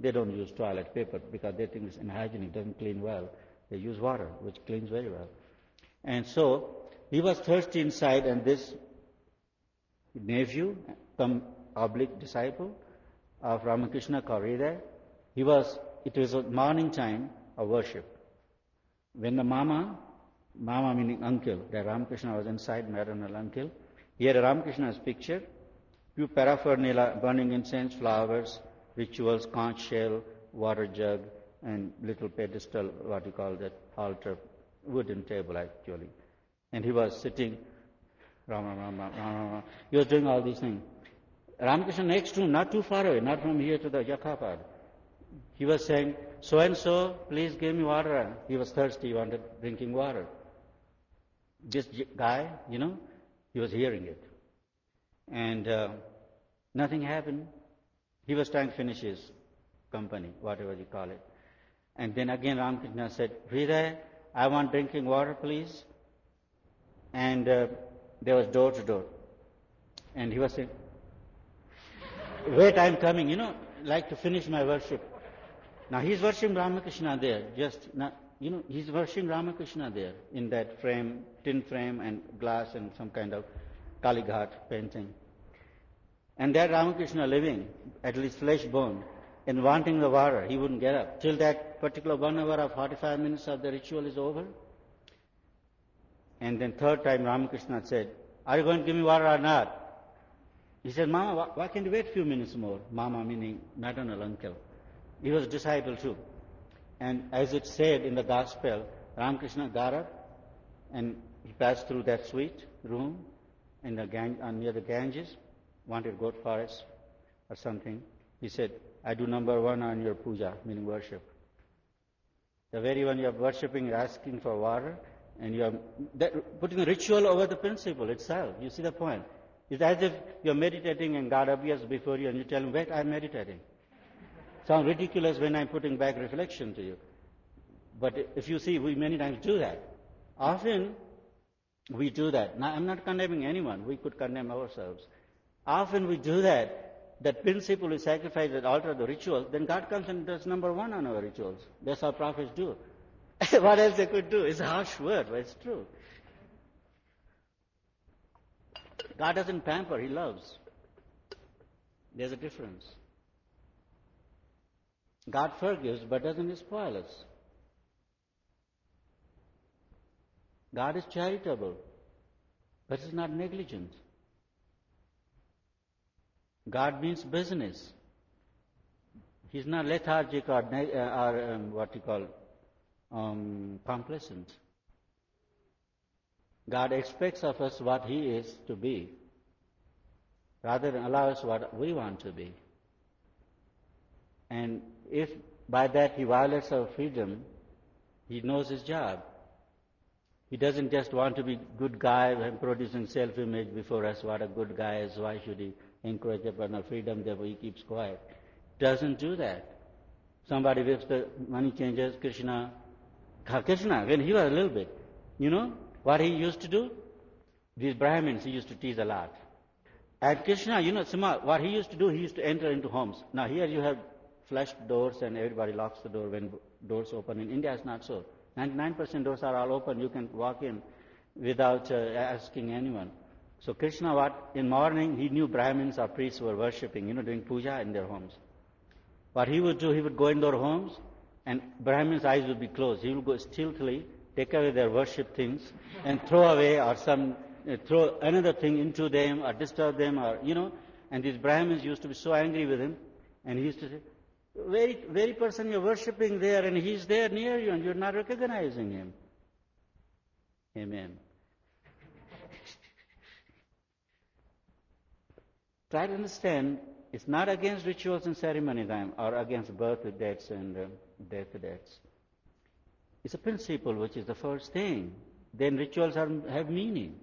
They don't use toilet paper because they think it's unhygienic, doesn't clean well. They use water, which cleans very well. And so he was thirsty inside, and this nephew, come oblique disciple of Ramakrishna called Hridaya, it was a morning time of worship. When the Mama meaning uncle, that Ramakrishna was inside, maternal uncle, he had Ramakrishna's picture, few paraphernalia, burning incense, flowers, rituals, conch shell, water jug, and little pedestal, what you call that, altar, wooden table actually. And he was sitting, Rama. He was doing all these things. Ramakrishna next to him, not too far away, not from here to the Yakhapad. He was saying, so and so, please give me water. He was thirsty, he wanted drinking water. This guy, he was hearing it. And nothing happened. He was trying to finish his company, whatever you call it. And then again Ramakrishna said, Hridaya, I want drinking water, please. And there was door to door. And he was saying, wait, I'm coming, like to finish my worship. Now he's worshiping Ramakrishna there, he's worshiping Ramakrishna there in that frame, tin frame and glass and some kind of Kalighat painting. And there Ramakrishna living, at least flesh bone, and wanting the water, he wouldn't get up. Till that particular 1 hour or 45 minutes of the ritual is over. And then third time Ramakrishna said, are you going to give me water or not? He said, Mama, why can't you wait a few minutes more? Mama meaning maternal uncle. He was a disciple too. And as it said in the Gospel, Ramakrishna got up and he passed through that suite room in near the Ganges, wanted to go to forest or something. He said, I do number 1 on your puja, meaning worship. The very one you are worshipping, asking for water, and you are putting a ritual over the principle itself. You see the point? It's as if you're meditating and God appears before you and you tell him, wait, I'm meditating. Sounds ridiculous when I'm putting back reflection to you. But if you see, we many times do that. Often we do that. Now, I'm not condemning anyone. We could condemn ourselves. Often we do that. That principle is sacrificed at the altar of the ritual. Then God comes and does number 1 on our rituals. That's how prophets do. What else they could do? It's a harsh word, but it's true. God doesn't pamper, He loves. There's a difference. God forgives, but doesn't spoil us. God is charitable, but He's not negligent. God means business. He's not lethargic or complacent. God expects of us what He is to be, rather than allow us what we want to be. And if by that He violates our freedom, He knows His job. He doesn't just want to be good guy and producing self-image before us, what a good guy is, why should He encourage upon our freedom, therefore He keeps quiet. Doesn't do that. Somebody whips the money changers, Krishna, when he was a little bit, what he used to do? These Brahmins he used to tease a lot. And Krishna, what he used to do, he used to enter into homes. Now here you have flushed doors and everybody locks the door when doors open. In India it's not so. 99% doors are all open. You can walk in without asking anyone. So Krishna, in morning he knew Brahmins or priests were worshipping, doing puja in their homes. What he would do, he would go in their homes and Brahmins' eyes would be closed. He would go stealthily, take away their worship things and throw away or throw another thing into them or disturb them and these Brahmins used to be so angry with him and he used to say, very person you're worshipping there and he's there near you and you're not recognizing him. Amen. Try to understand, it's not against rituals and ceremony time or against birth dates and death dates. It's a principle which is the first thing. Then rituals have meaning.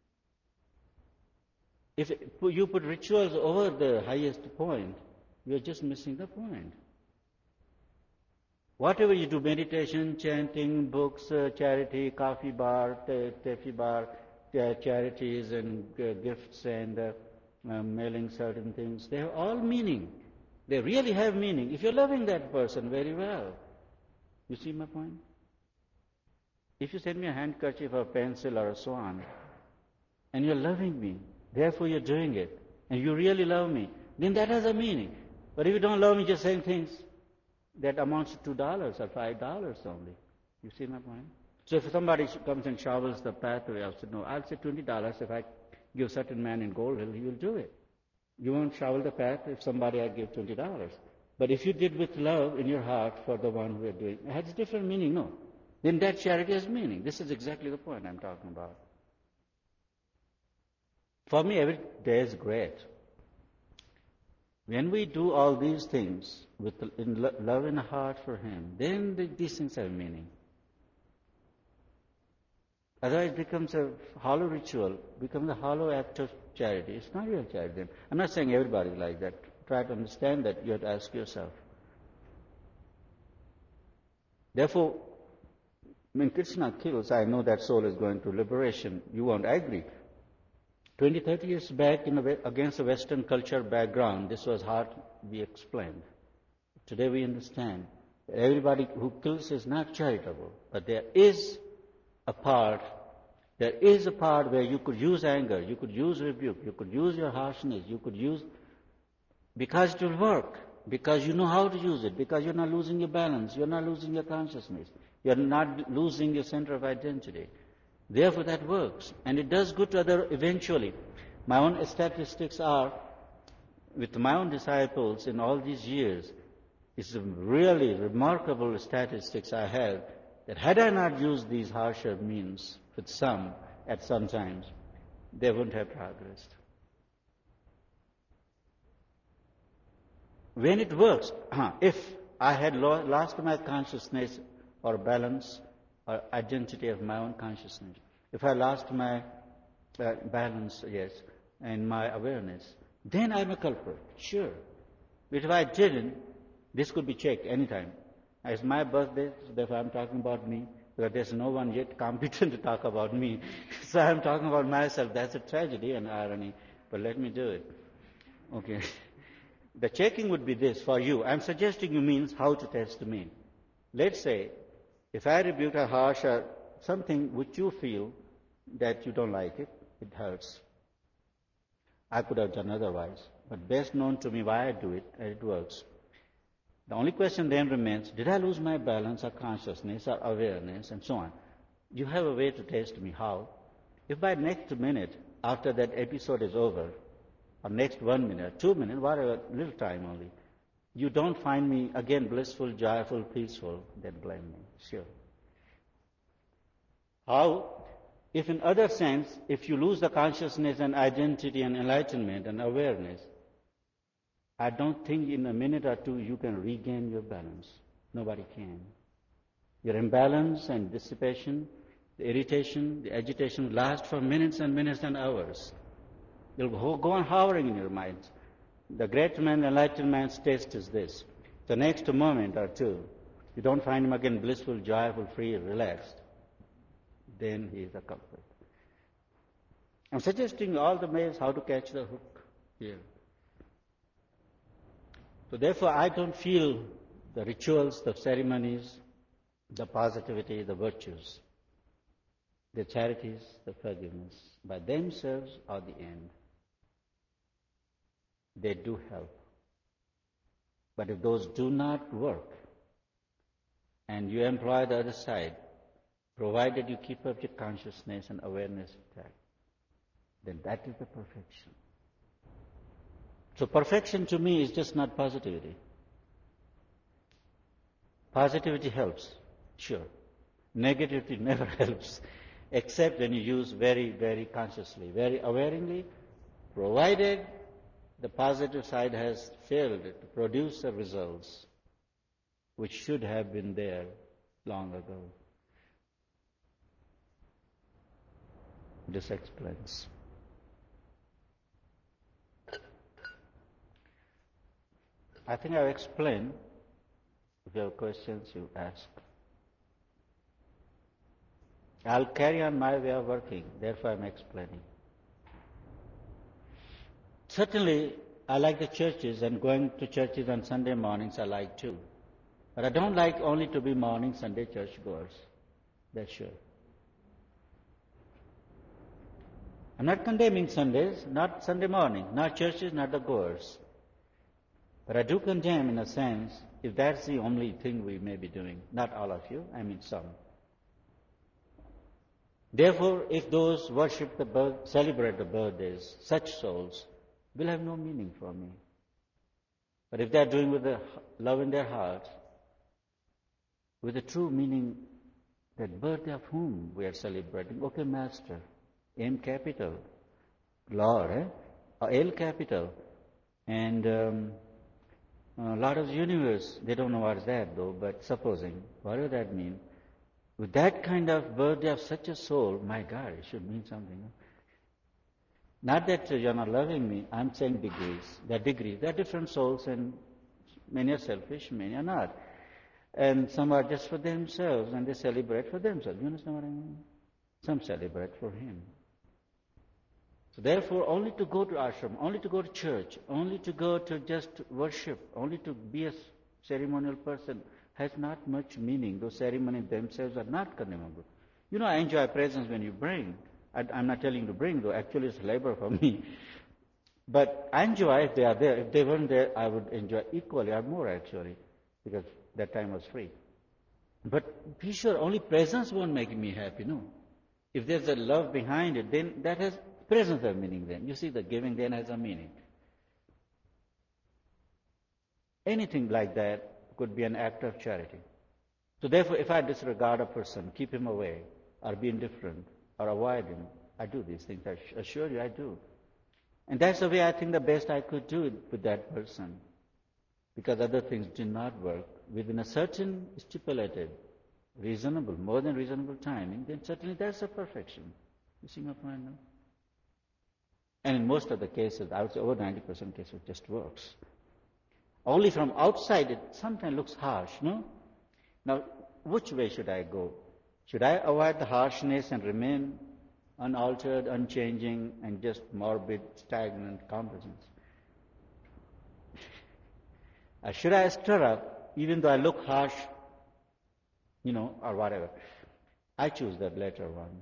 If you put rituals over the highest point, you're just missing the point. Whatever you do, meditation, chanting, books, charity, coffee bar, taffy bar, charities and gifts and mailing certain things, they have all meaning. They really have meaning if you're loving that person very well. You see my point? If you send me a handkerchief or a pencil or so on, and you're loving me, therefore you're doing it, and you really love me, then that has a meaning. But if you don't love me, just saying things that amounts to $2 or $5 only. You see my point? So if somebody comes and shovels the pathway, I'll say, no, I'll say $20 if I give certain man in Gold Hill, he will do it. You won't shovel the path if somebody I give $20. But if you did with love in your heart for the one who are doing, it has a different meaning, no? Then that charity has meaning. This is exactly the point I'm talking about. For me, every day is great. When we do all these things with love in the heart for Him, then these things have meaning. Otherwise, it becomes a hollow ritual, becomes a hollow act of charity. It's not real charity. I'm not saying everybody is like that. Try to understand that. You have to ask yourself. Therefore, when Krishna kills, I know that soul is going to liberation. You won't agree. 20, 30 years back, against a Western culture background, this was hard to be explained. Today we understand that everybody who kills is not charitable, but there is a part where you could use anger, you could use rebuke, you could use your harshness, you could use, because it will work, because you know how to use it, because you're not losing your balance, you're not losing your consciousness, you're not losing your center of identity. Therefore that works, and it does good to other eventually. My own statistics are, with my own disciples in all these years, it's a really remarkable statistics I have, that had I not used these harsher means with some at some times, they wouldn't have progressed. When it works, if I had lost my consciousness or balance or identity of my own consciousness, if I lost my balance, yes, and my awareness, then I'm a culprit, sure. But if I didn't, this could be checked anytime. It's my birthday, so therefore I'm talking about me, because there's no one yet competent to talk about me. So I'm talking about myself. That's a tragedy and irony, but let me do it. Okay. The checking would be this for you. I'm suggesting you means how to test me. Let's say, if I rebuke a harsh or something which you feel that you don't like it, it hurts. I could have done otherwise, but best known to me why I do it, and it works. The only question then remains, did I lose my balance or consciousness or awareness and so on? You have a way to test me. How? If by next minute, after that episode is over, or next 1 minute, 2 minutes, whatever, little time only, you don't find me again blissful, joyful, peaceful, then blame me, sure. How? If in other sense, if you lose the consciousness and identity and enlightenment and awareness, I don't think in a minute or two you can regain your balance. Nobody can. Your imbalance and dissipation, the irritation, the agitation last for minutes and minutes and hours. You'll go on hovering in your mind. The great man, the enlightened man's test is this. The next moment or two, you don't find him again blissful, joyful, free, relaxed, then he is a culprit. I'm suggesting all the ways how to catch the hook here. So therefore, I don't feel the rituals, the ceremonies, the positivity, the virtues, the charities, the forgiveness, by themselves are the end. They do help. But if those do not work, and you employ the other side, provided you keep up your consciousness and awareness intact, then that is the perfection. So perfection to me is just not positivity. Positivity helps, sure. Negativity never helps, except when you use very, very consciously, very awareingly, provided the positive side has failed to produce the results which should have been there long ago. This explains. I think I've explained. If you have questions, you ask. I'll carry on my way of working, therefore I'm explaining. Certainly, I like the churches, and going to churches on Sunday mornings I like too. But I don't like only to be morning Sunday church goers. That's sure. I'm not condemning Sundays, not Sunday morning, not churches, not the goers. But I do condemn, in a sense, if that's the only thing we may be doing. Not all of you, I mean some. Therefore, if those celebrate the birthdays, such souls will have no meaning for me. But if they are doing with the love in their hearts, with the true meaning, that birthday of whom we are celebrating, okay, Master, M capital, Lord, L capital, and Lord of the universe, they don't know what is that though, but supposing, whatever that means, with that kind of birthday of such a soul, my God, it should mean something. Not that you're not loving me, I'm saying degrees. There are degrees. There are different souls, and many are selfish, many are not. And some are just for themselves, and they celebrate for themselves. You understand what I mean? Some celebrate for Him. So therefore, only to go to ashram, only to go to church, only to go to just worship, only to be a ceremonial person has not much meaning. Those ceremonies themselves are not condemnable. You know, I enjoy presents when you bring. I'm not telling you to bring, though. Actually, it's labor for me. But I enjoy if they are there. If they weren't there, I would enjoy equally or more, actually, because that time was free. But be sure, only presence won't make me happy, no. If there's a love behind it, then that has presence have meaning then. You see, the giving then has a meaning. Anything like that could be an act of charity. So therefore, if I disregard a person, keep him away, or be indifferent, or avoid him, I do these things. I assure you I do. And that's the way I think the best I could do it with that person. Because other things did not work within a certain stipulated, reasonable, more than reasonable timing, then certainly that's a perfection. You see my point now? And in most of the cases, I would say over 90% cases, it just works. Only from outside it sometimes looks harsh, no? Now, which way should I go? Should I avoid the harshness and remain unaltered, unchanging, and just morbid, stagnant complacence? Or should I stir up, even though I look harsh, or whatever? I choose that latter one.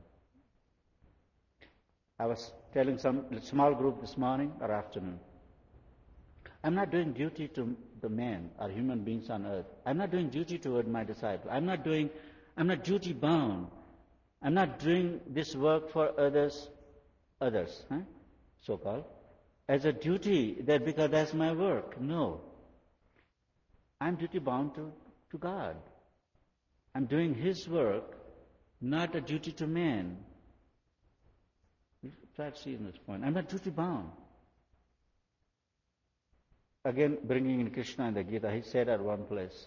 I was telling some small group this morning or afternoon, I'm not doing duty to the man or human beings on earth. I'm not doing duty toward my disciple. I'm not duty bound. I'm not doing this work for others, so-called, as a duty that because that's my work. No. I'm duty bound to God. I'm doing His work, not a duty to man. Try to see this point. I'm not duty bound. Again, bringing in Krishna and the Gita, he said at one place,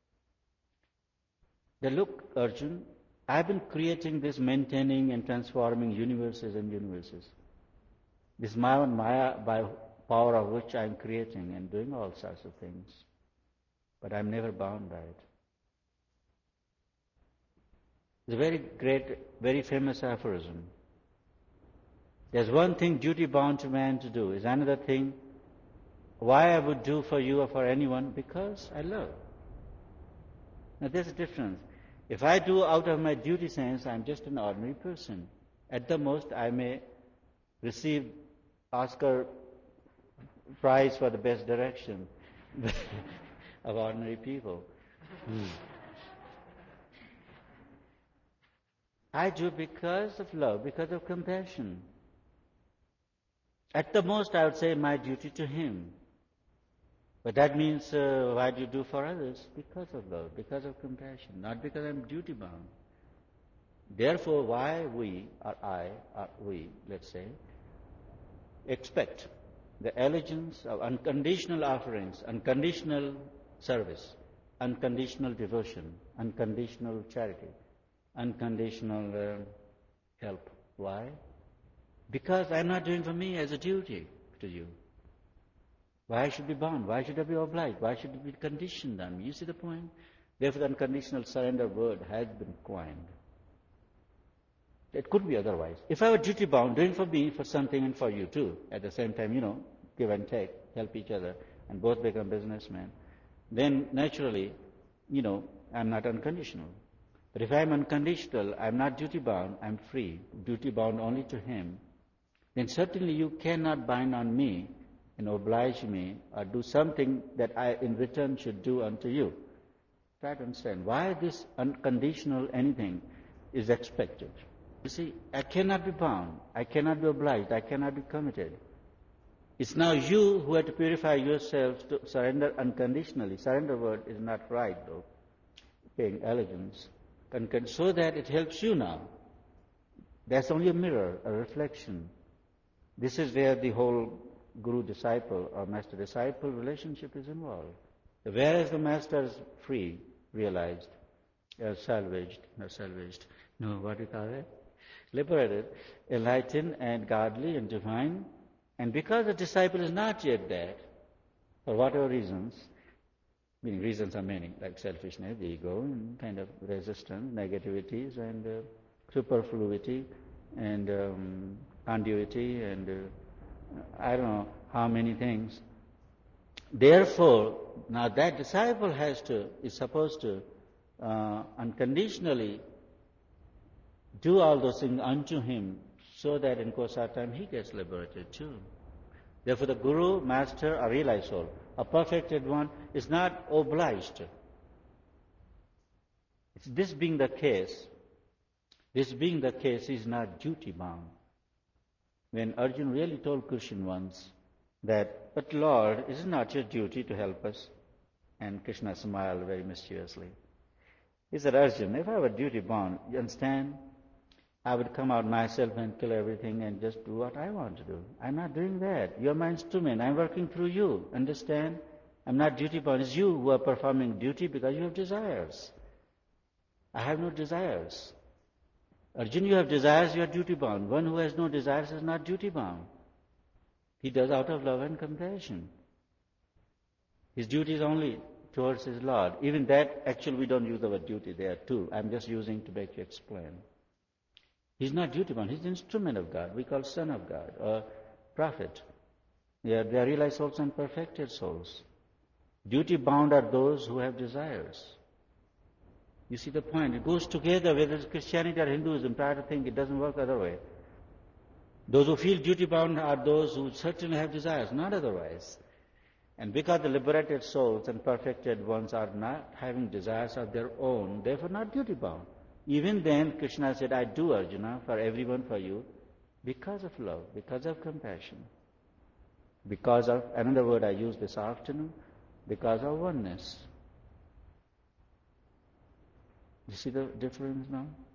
that look, Arjun, I've been creating this, maintaining and transforming universes and universes. This is my own Maya, by power of which I'm creating and doing all sorts of things. But I'm never bound by it. It's a very great, very famous aphorism. There's one thing duty bound to man to do. Is another thing why I would do for you or for anyone? Because I love. Now there's a difference. If I do out of my duty sense, I'm just an ordinary person. At the most, I may receive Oscar prize for the best direction of ordinary people. I do because of love, because of compassion. At the most, I would say my duty to him. But that means, why do you do for others? Because of love, because of compassion, not because I'm duty bound. Therefore, why we, let's say, expect the allegiance of unconditional offerings, unconditional service, unconditional devotion, unconditional charity, unconditional help. Why? Because I'm not doing for me as a duty to you. Why should I be bound? Why should I be obliged? Why should it be conditioned on me? You see the point? Therefore, the unconditional surrender word has been coined. It could be otherwise. If I were duty bound, doing for me, for something, and for you too, at the same time, give and take, help each other, and both become businessmen, then naturally, I'm not unconditional. But if I'm unconditional, I'm not duty bound, I'm free, duty bound only to him, then certainly you cannot bind on me and oblige me or do something that I in return should do unto you. Try to understand why this unconditional anything is expected. You see, I cannot be bound, I cannot be obliged, I cannot be committed. It's now you who have to purify yourselves to surrender unconditionally. Surrender word is not right though, paying allegiance. So that it helps you now. That's only a mirror, a reflection. This is where the whole guru-disciple or master-disciple relationship is involved. Whereas the master is free, realized, salvaged, what do you call it? Liberated, enlightened and godly and divine. And because the disciple is not yet that, for whatever reasons, meaning reasons are many, like selfishness, ego, and kind of resistance, negativities, and superfluity, and conduity, and I don't know how many things. Therefore, now that disciple is supposed to unconditionally do all those things unto him, so that in course of time he gets liberated too. Therefore, the Guru, Master, a realized soul, a perfected one, is not obliged. This being the case, he is not duty bound. When Arjuna really told Krishna once that, but Lord, is it not your duty to help us? And Krishna smiled very mischievously. He said, Arjuna, if I were duty bound, you understand? I would come out myself and kill everything and just do what I want to do. I'm not doing that. You're my instrument. I'm working through you. Understand? I'm not duty bound. It's you who are performing duty because you have desires. I have no desires. Arjuna, you have desires, you are duty bound. One who has no desires is not duty bound. He does out of love and compassion. His duty is only towards his Lord. Even that, actually we don't use the word duty there too. I'm just using to make you explain. He's not duty bound. He's the instrument of God. We call Son of God or Prophet. They are realized souls and perfected souls. Duty bound are those who have desires. You see the point? It goes together, whether it's Christianity or Hinduism. Try to think it doesn't work other way. Those who feel duty bound are those who certainly have desires, not otherwise. And because the liberated souls and perfected ones are not having desires of their own, therefore not duty bound. Even then, Krishna said, I do, Arjuna, for everyone, for you, because of love, because of compassion, because of, another word I used this afternoon, because of oneness. You see the difference now?